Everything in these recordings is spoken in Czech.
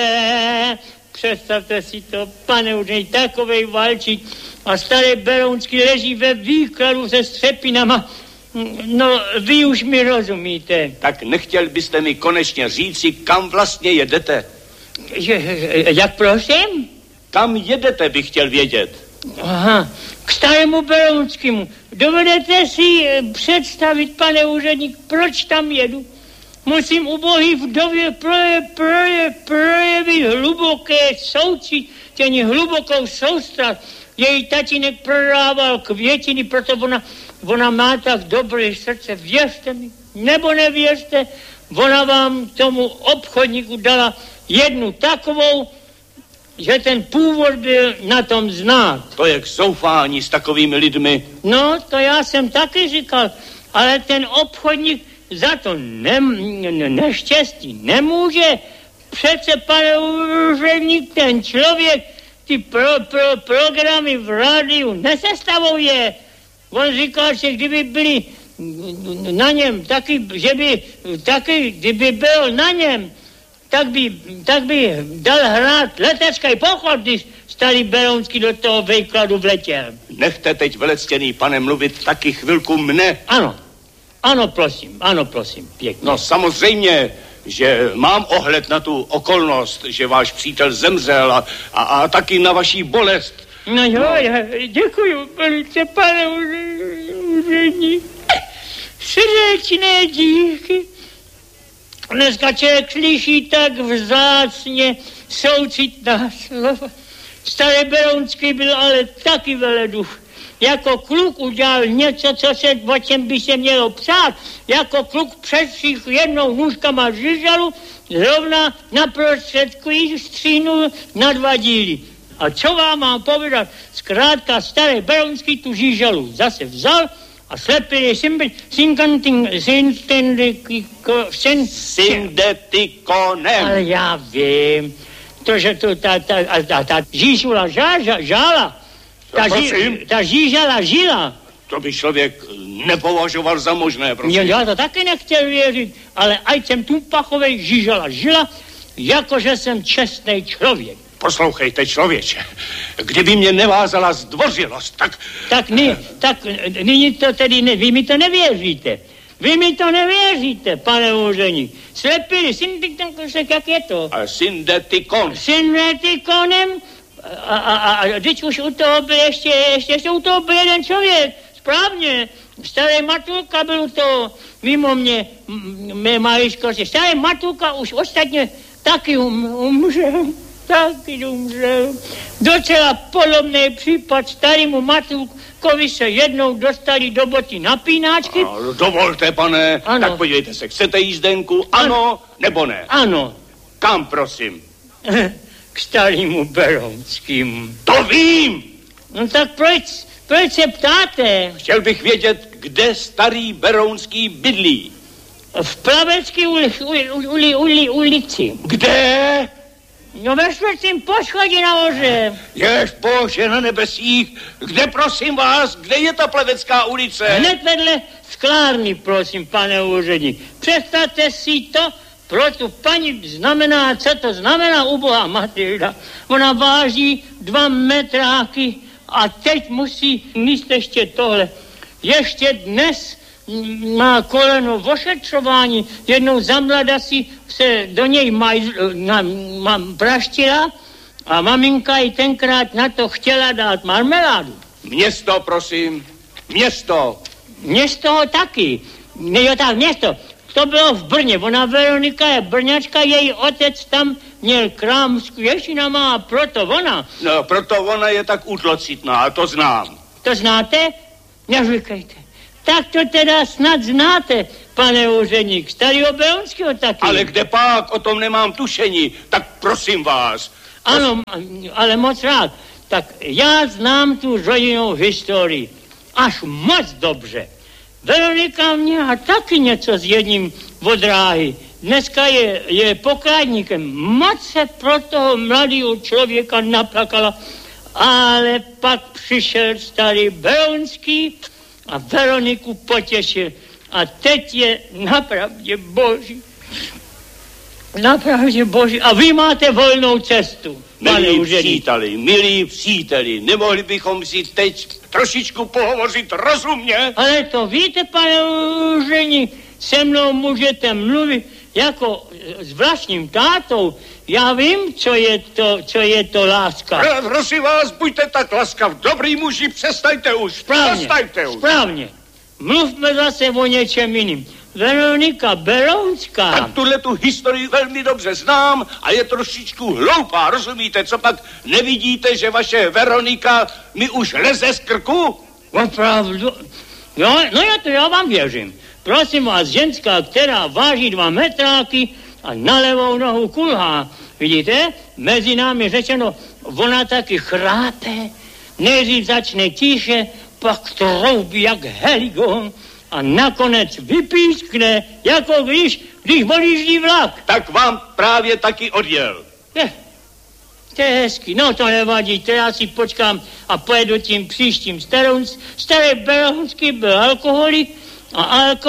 Představte si to, pane úředník, takovej valčík a starý Berounský leží ve výkladu se střepinama. No, vy už mi rozumíte. Tak nechtěl byste mi konečně říci, kam vlastně jedete? Jak prosím? Kam jedete, bych chtěl vědět. Aha, k starému Berounskému. Dovedete si představit, pane úředník, proč tam jedu? Musím ubohý vdově projevit hluboké soucítění, hlubokou soustrast. Její tatínek prodával květiny, proto ona má tak dobré srdce. Věřte mi, nebo nevěřte, ona vám tomu obchodníku dala jednu takovou, že ten původ byl na tom znát. To je k zoufání s takovými lidmi. No, to já jsem taky říkal, ale ten obchodník za to neštěstí nemůže. Přece, pane úředník, ten člověk ty programy v rádiu nesestavuje. On říkal, že kdyby byli na něm taky, že by taky, kdyby byl na něm, tak by dal hrát letecký pochod, když starý Berounský do toho výkladu vletěl. Nechte teď, velectěný pane, mluvit taky chvilku mne. Ano, prosím, pěkně. No samozřejmě, že mám ohled na tu okolnost, že váš přítel zemřel a taky na vaší bolest. No jo, já děkuju velice, pane úředník. Srdečné díky. Dneska člověk slyší tak vzácně soucitná slova. Starý Berounský byl ale taky veleduch. Jako kluk udělal něco, o čem by se mělo psát. Jako kluk přestřih jednou nůžkama žížalu, zrovna na prostředku jí střínul na 2 díly. A co vám mám povědat? Zkrátka starý Berounský tu žížalu zase vzal a slepili syndetikonem. Ale já vím, to, že to ta žížula žála. Ta žížala žila. To by člověk nepovažoval za možné, prosím. Já to taky nechtěl věřit, ale ať jsem tu pachovej žížala žila, jakože jsem čestný člověk. Poslouchejte, člověče, kdyby mě nevázala zdvořilost, tak nyní to tedy vy mi to nevěříte. Vy mi to nevěříte, pane úředník. Slepili syndetikonem, jak je to? Syndetikonem. A teď už u toho byl ještě u toho byl jeden člověk. Správně. Starý Matulka byl to mimo mě, mé maličkosti. Starý Matulka už ostatně taky umřel. Docela podobný případ starému Matulkovi se jednou dostali do boty napínáčky. Dovolte, pane. Ano. Tak podívejte se, chcete jízdenku? Ano nebo ne? Ano. Kam, prosím? K starému Berounskému. To vím! No tak proč se ptáte? Chtěl bych vědět, kde starý Berounský bydlí. V Plavecké ulici. Kde? No ve 4. poschodí nahoře. Jež Bože na nebesích, kde prosím vás, kde je ta Plavecká ulice? Hned vedle sklárny, prosím, pane úředník. Představte si to, pro tu paní znamená, co to znamená ubohá Matilda. Ona váží 2 metráky a teď musí míst ještě tohle. Ještě dnes má koleno v ošetřování, jednou za mlada si se do něj praštila a maminka jí tenkrát na to chtěla dát marmeládu. Město, prosím, město. Město taky. Jo, tak město. To bylo v Brně. Ona Veronika je Brňačka, její otec tam měl krám s kvěšinama a proto ona. No, proto ona je tak útlocitná, a to znám. To znáte? Neříkejte. Tak to teda snad znáte, pane úředník. Starýho Berounského taky. Ale kde pak? O tom nemám tušení. Tak prosím vás. Ano, ale moc rád. Tak já znám tu rodinnou historii. Až moc dobře. Veronika měla taky něco s jedním vodráhy. Dneska je pokladníkem. Moc se pro toho mladého člověka naplakala. Ale pak přišel starý Berounský a Veroniku potěšil. A teď je napravdě boží. Napravdě boží. A vy máte volnou cestu. Milí příteli, nemohli bychom si teď trošičku pohovořit rozumně? Ale to víte, pane úředník, se mnou můžete mluvit jako s vlastním tátou. Já vím, co je to láska. Prosím vás, buďte tak laskav, dobrý muži, přestaňte už. Správně. Mluvme zase o něčem jiným. Veronika Berounská. Tak tu historii velmi dobře znám a je trošičku hloupá, rozumíte? Co pak nevidíte, že vaše Veronika mi už leze z krku? Opravdu? Jo, no já vám věřím. Prosím vás, ženská, která váží 2 metráky a na levou nohu kulhá. Vidíte? Mezi námi řečeno, ona taky chrápe, nejdřív začne tiše, pak troubí jak heligon a nakonec vypískne, jako když odjíždí vlak. Tak vám právě taky odjel. To je hezky, no to nevadí, to já si počkám a pojedu tím příštím. Starý Berounský byl alkoholik a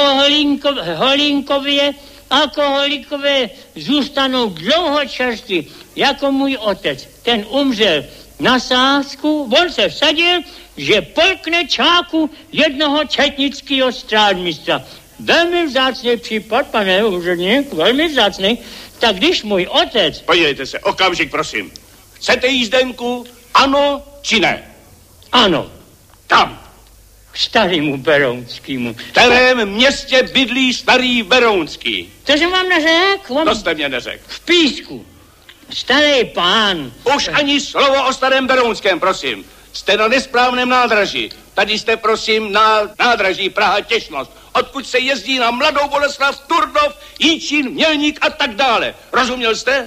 alkoholikové zůstanou dlouho čerství, jako můj otec. Ten umřel na sázku, on se vsadil, že polkne čáku jednoho četnického strážmistra. Velmi vzácný případ, pane úředník, velmi vzácný. Tak když můj otec... Podívejte se, okamžik, prosím. Chcete jízdenku, ano či ne? Ano. Tam. K starému Berounskému. V kterém městě bydlí starý Berounský? To jsem vám neřekl. To jste mě neřekl. V Písku. Starý pán. Už ani slovo o starém Berounském, prosím. Jste na nesprávném nádraží. Tady jste, prosím, na nádraží Praha-Těšnost, odkud se jezdí na Mladou Boleslav, Turnov, Jičín, Mělník a tak dále. Rozuměl jste?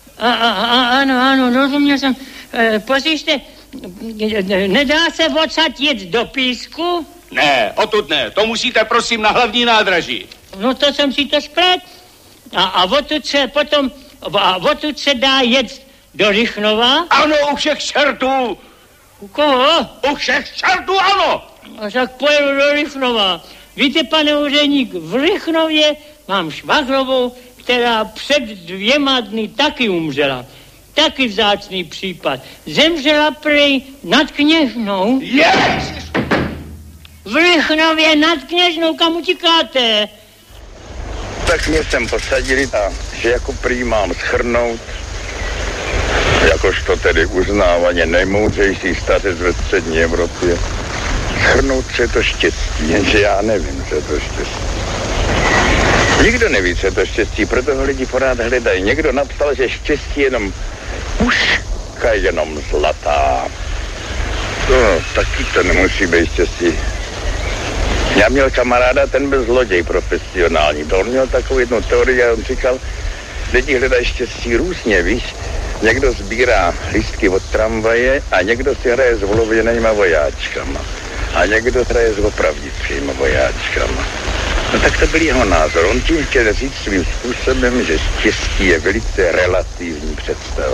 Ano, rozuměl jsem. Poslyšte, nedá se odsad jet do Písku? Ne, odtud ne. To musíte, prosím, na hlavní nádraží. No to jsem si to splet. A odtud se dá jet do Rychnova? Ano, u všech čertů. U koho? U všech čertů, ano. A tak pojedu do Rychnova. Víte, pane úředník, v Rychnově mám švagrovou, která před 2 dny taky umřela. Taky vzácný případ. Zemřela prej nad Kněžnou. Ježiš! V Rychnově nad Kněžnou, kam utíkáte? Tak mě sem posadili a že jako prý mám shrnout, jakožto tedy uznávaně nejmoudřejší stařec ve střední Evropě, shrnout, co je to štěstí, jenže já nevím, co je to štěstí. Nikdo neví, co je to štěstí, proto ho lidi pořád hledají. Někdo napsal, že štěstí jenom puška, jenom zlatá. No, taky to nemusí být štěstí. Já měl kamaráda, ten byl zloděj profesionální. To on měl takovou jednu teorii a on říkal, lidi hledají štěstí různě, víš. Někdo sbírá lístky od tramvaje a někdo si hraje s olověnýma vojáčkama. A někdo hraje s opravdicíma vojáčkama. No tak to byl jeho názor. On tím chtěl říct svým způsobem, že štěstí je velice relativní představa.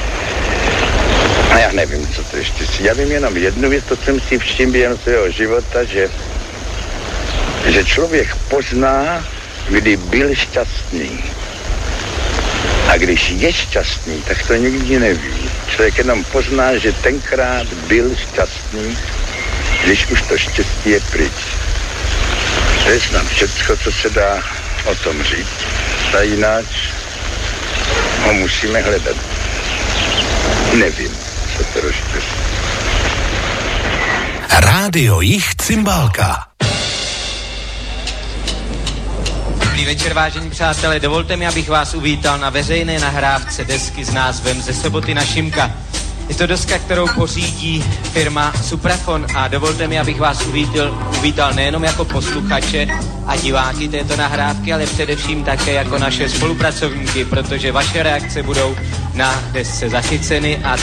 A já nevím, co to je štěstí. Já vím jenom jednu věc, to jsem si všiml během svého života, že člověk pozná, kdy byl šťastný. A když je šťastný, tak to nikdy neví. Člověk jenom pozná, že tenkrát byl šťastný, když už to štěstí je pryč. To je snad všecko, co se dá o tom říct. A jinak ho musíme hledat. Nevím, co to je štěstí. Rádio Jich Cymbálka. Dobrý večer, vážení přátelé, dovolte mi, abych vás uvítal na veřejné nahrávce desky s názvem Ze soboty na Šimka. Je to deska, kterou pořídí firma Suprafon a dovolte mi, abych vás uvítal nejenom jako posluchače a diváky této nahrávky, ale především také jako naše spolupracovníky, protože vaše reakce budou na desce zachyceny a